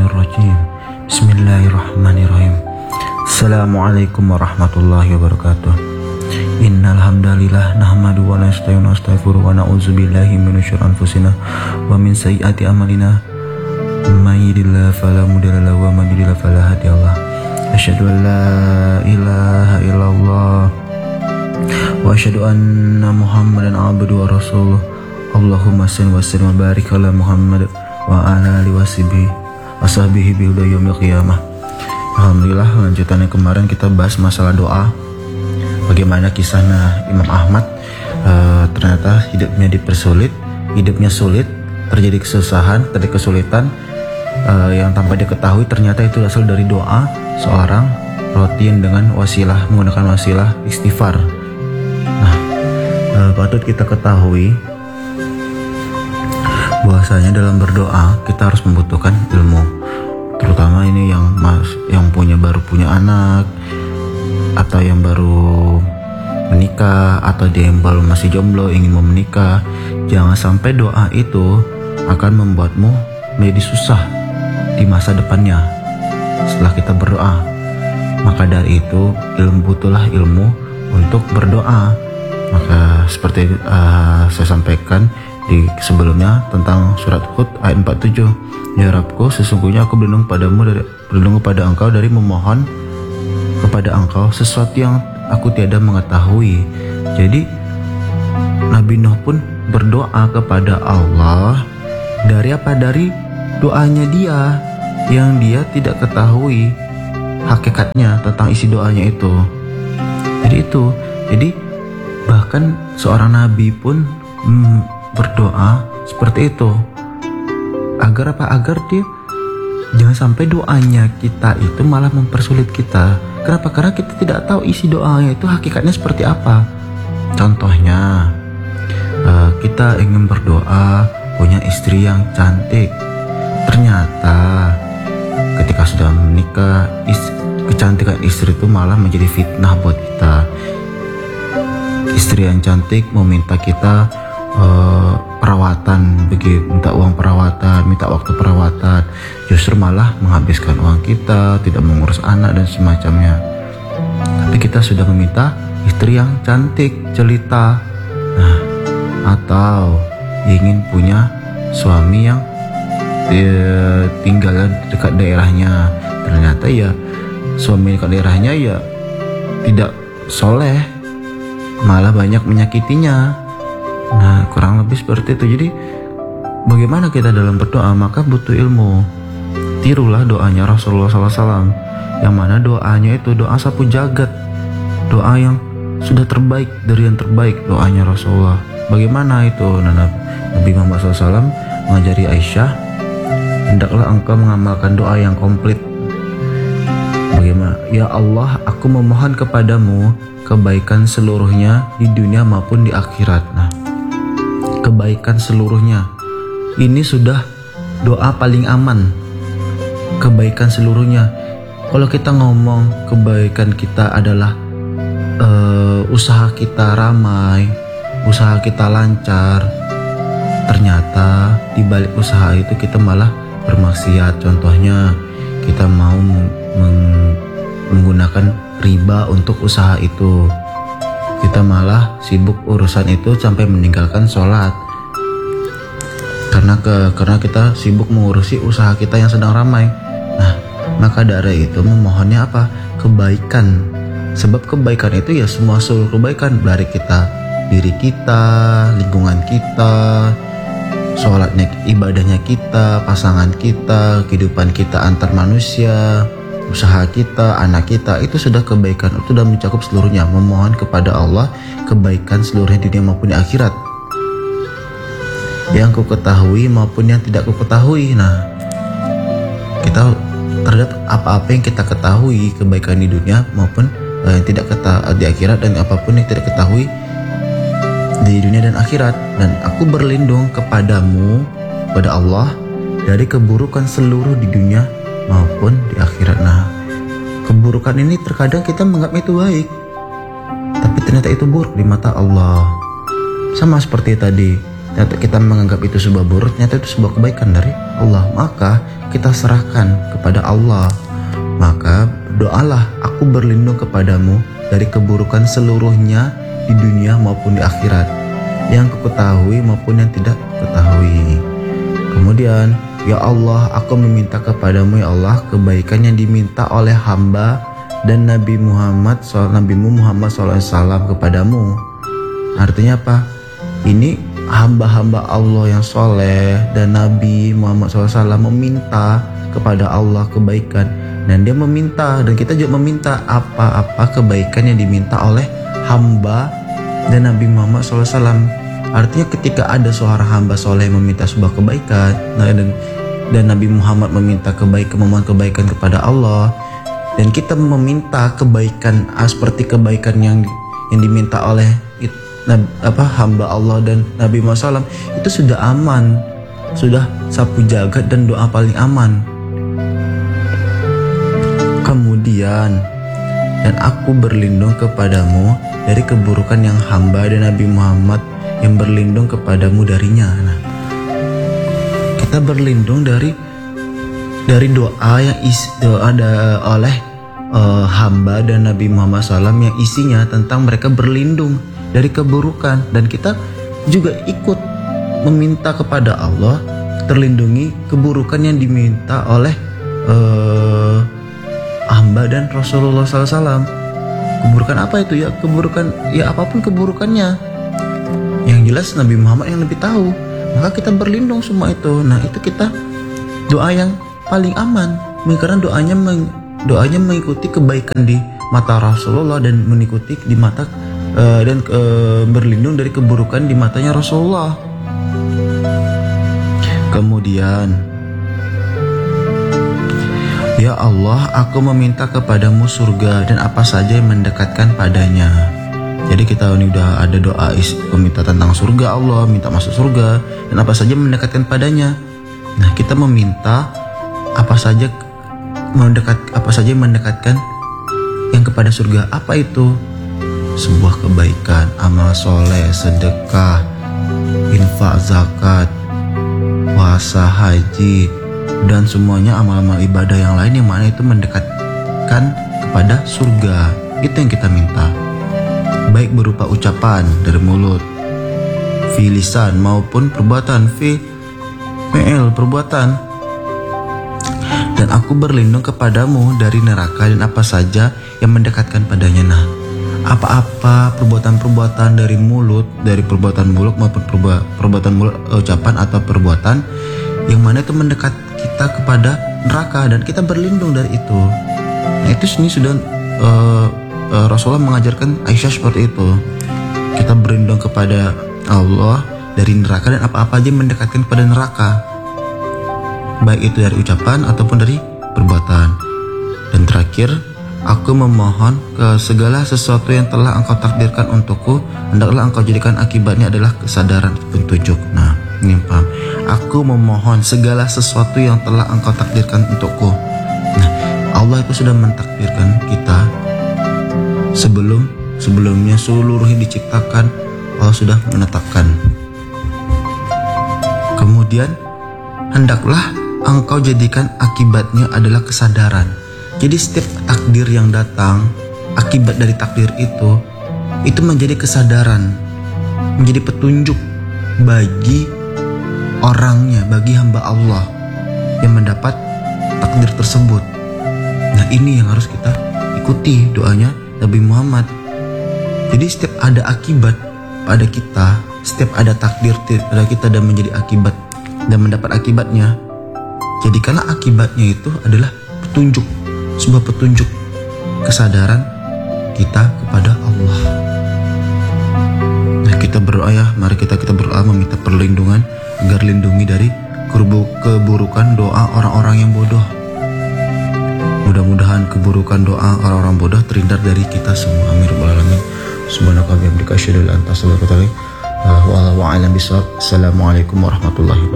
Minasyaitonirrajim. Bismillahirrahmanirrahim. Assalamualaikum warahmatullahi wabarakatuh. Innal hamdalillah nahmadu wa nasta'inu wa nastaghfiru wa na'udzu billahi min syururi anfusina wa min sayyiati a'malina. May yahdihillahu fala mudilla lahu wa may yudlil fala hadiyalah. Asyhadu an la ilaha illallah wa asyhadu anna Muhammadan abduhu wa rasuluh. Allahumma shalli wa sallim wa barik ala Muhammad wa ala alihi washabihi bi yaumil qiyamah. Alhamdulillah, lanjutannya kemarin kita bahas masalah doa. Bagaimana kisahnya Imam Ahmad, ternyata hidupnya dipersulit, hidupnya sulit, terjadi kesusahan, terjadi kesulitan yang tanpa dia ketahui ternyata itu asal dari doa seorang rutin dengan wasilah, menggunakan wasilah istighfar. Nah, patut kita ketahui bahwasanya dalam berdoa kita harus membutuhkan ilmu, terutama ini yang baru punya anak, atau yang baru menikah, atau dia yang baru masih jomblo ingin mau menikah. Jangan sampai doa itu akan membuatmu menjadi susah di masa depannya setelah kita berdoa. Maka dari itu butuhlah ilmu untuk berdoa. Maka seperti saya sampaikan di sebelumnya tentang surat Hud ayat 47, ya Rabbku, sesungguhnya aku berlindung kepada engkau dari memohon kepada engkau sesuatu yang aku tiada mengetahui. Jadi Nabi Nuh pun berdoa kepada Allah dari doanya dia yang dia tidak ketahui hakikatnya tentang isi doanya itu. Jadi bahkan seorang nabi pun berdoa seperti itu. Agar dia jangan sampai doanya kita itu malah mempersulit kita. Kenapa? Karena kita tidak tahu isi doanya itu hakikatnya seperti apa. Contohnya, kita ingin berdoa punya istri yang cantik. Ternyata ketika sudah menikah, kecantikan istri itu malah menjadi fitnah buat kita. Istri yang cantik meminta kita perawatan, minta uang perawatan, minta waktu perawatan, justru malah menghabiskan uang kita, tidak mengurus anak dan semacamnya. Tapi kita sudah meminta istri yang cantik, jelita. Nah, atau ingin punya suami yang tinggal dekat daerahnya, ternyata ya suami dekat daerahnya ya tidak soleh, malah banyak menyakitinya. Nah, kurang lebih seperti itu. Jadi bagaimana kita dalam berdoa? Maka butuh ilmu. Tirulah doanya Rasulullah SAW, yang mana doanya itu doa sapu jagat, doa yang sudah terbaik dari yang terbaik, doanya Rasulullah. Bagaimana itu? Nabi Muhammad SAW mengajari Aisyah, hendaklah engkau mengamalkan doa yang komplit. Bagaimana? Ya Allah, aku memohon kepadamu kebaikan seluruhnya di dunia maupun di akhirat. Nah, kebaikan seluruhnya ini sudah doa paling aman. Kebaikan seluruhnya. Kalau kita ngomong kebaikan kita adalah usaha kita ramai, usaha kita lancar, ternyata di balik usaha itu kita malah bermaksiat. Contohnya, kita mau menggunakan riba untuk usaha itu. Kita malah sibuk urusan itu sampai meninggalkan sholat karena kita sibuk mengurusi usaha kita yang sedang ramai. Nah, maka dari itu memohonnya apa? Kebaikan. Sebab kebaikan itu ya seluruh kebaikan dari kita, diri kita, lingkungan kita, sholatnya, ibadahnya kita, pasangan kita, kehidupan kita antar manusia, usaha kita, anak kita, itu sudah kebaikan, itu sudah mencakup seluruhnya. Memohon kepada Allah kebaikan seluruhnya di dunia maupun di akhirat, yang ku ketahui maupun yang tidak ku ketahui. Nah, kita terhadap apa-apa yang kita ketahui kebaikan di dunia maupun yang tidak di akhirat, dan apapun yang tidak ketahui di dunia dan akhirat. Dan aku berlindung kepadamu, kepada Allah, dari keburukan seluruh di dunia maupun di akhirat. Nah, keburukan ini terkadang kita menganggap itu baik, tapi ternyata itu buruk di mata Allah. Sama seperti tadi, ternyata kita menganggap itu sebuah buruk, ternyata itu sebuah kebaikan dari Allah. Maka kita serahkan kepada Allah. Maka doalah, aku berlindung kepadamu dari keburukan seluruhnya di dunia maupun di akhirat, yang kuketahui maupun yang tidak kuketahui. Kemudian, ya Allah, aku meminta kepadamu ya Allah kebaikan yang diminta oleh hamba dan Nabimu Muhammad SAW kepadamu. Artinya apa? Ini hamba-hamba Allah yang soleh dan Nabi Muhammad SAW meminta kepada Allah kebaikan, dan dia meminta, dan kita juga meminta apa-apa kebaikan yang diminta oleh hamba dan Nabi Muhammad SAW. Artinya ketika ada seorang hamba soleh meminta sebuah kebaikan, dan Nabi Muhammad meminta kebaikan, memohon kebaikan kepada Allah, dan kita meminta kebaikan seperti kebaikan yang diminta oleh hamba Allah dan Nabi Muhammad SAW, itu sudah aman, sudah sapu jagat dan doa paling aman. Kemudian, dan aku berlindung kepadamu dari keburukan yang hamba dan Nabi Muhammad yang berlindung kepadamu darinya. Nah, kita berlindung dari doa yang ada oleh hamba dan Nabi Muhammad SAW yang isinya tentang mereka berlindung dari keburukan, dan kita juga ikut meminta kepada Allah terlindungi keburukan yang diminta oleh hamba dan Rasulullah SAW. Keburukan apa itu ya? Keburukan ya apapun keburukannya. Yang jelas Nabi Muhammad yang lebih tahu. Maka kita berlindung semua itu. Nah, itu kita doa yang paling aman, karena doanya mengikuti kebaikan di mata Rasulullah dan mengikuti di mata berlindung dari keburukan di matanya Rasulullah. Kemudian, ya Allah, aku meminta kepadamu surga dan apa saja yang mendekatkan padanya. Jadi kita ini udah ada doa meminta tentang surga Allah, minta masuk surga dan apa saja mendekatkan padanya. Nah, kita meminta apa saja yang mendekatkan yang kepada surga. Apa itu? Sebuah kebaikan, amal soleh, sedekah, infak, zakat, puasa, haji, dan semuanya amal-amal ibadah yang lain yang mana itu mendekatkan kepada surga. Itu yang kita minta, baik berupa ucapan dari mulut, fi lisan, maupun perbuatan, fi fi'il, perbuatan. Dan aku berlindung kepadamu dari neraka dan apa saja yang mendekatkan padanya. Nah, apa-apa perbuatan-perbuatan dari mulut, dari perbuatan mulut maupun perbuatan mulut, ucapan atau perbuatan yang mana itu mendekat kita kepada neraka, dan kita berlindung dari itu. Nah, itu sini sudah Rasulullah mengajarkan Aisyah seperti itu. Kita berlindung kepada Allah dari neraka dan apa-apa aja mendekatkan kepada neraka, baik itu dari ucapan ataupun dari perbuatan. Dan terakhir, aku memohon ke segala sesuatu yang telah engkau takdirkan untukku, hendaklah engkau jadikan akibatnya adalah kesadaran petunjuk. Nah, ini paham. Aku memohon segala sesuatu yang telah engkau takdirkan untukku. Nah, Allah itu sudah mentakdirkan kita sebelumnya seluruhnya diciptakan. Allah sudah menetapkan. Kemudian, hendaklah engkau jadikan akibatnya adalah kesadaran. Jadi setiap takdir yang datang, akibat dari takdir itu menjadi kesadaran, menjadi petunjuk bagi orangnya, bagi hamba Allah yang mendapat takdir tersebut. Nah, ini yang harus kita ikuti doanya Nabi Muhammad. Jadi setiap ada akibat pada kita, setiap ada takdir pada kita dan menjadi akibat dan mendapat akibatnya, jadikanlah akibatnya itu adalah petunjuk, sebuah petunjuk kesadaran kita kepada Allah. Nah, kita berdoa ya, mari kita berdoa meminta perlindungan agar lindungi dari keburukan doa orang-orang yang bodoh. Mudah-mudahan keburukan doa orang-orang bodoh terhindar dari kita semua. Amin rabbal alamin. Subhanaka wa bihamdika asyhadu an la ilaha illa anta astaghfiruka wa atubu ilaik. Assalamualaikum warahmatullahi wabarakatuh.